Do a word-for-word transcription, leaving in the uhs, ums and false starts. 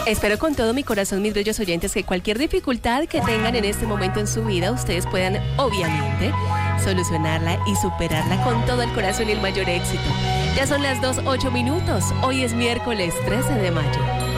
Espero con todo mi corazón, mis bellos oyentes, que cualquier dificultad que tengan en este momento en su vida, ustedes puedan, obviamente, solucionarla y superarla con todo el corazón y el mayor éxito. Ya son las dos, ocho minutos. Hoy es miércoles trece de mayo.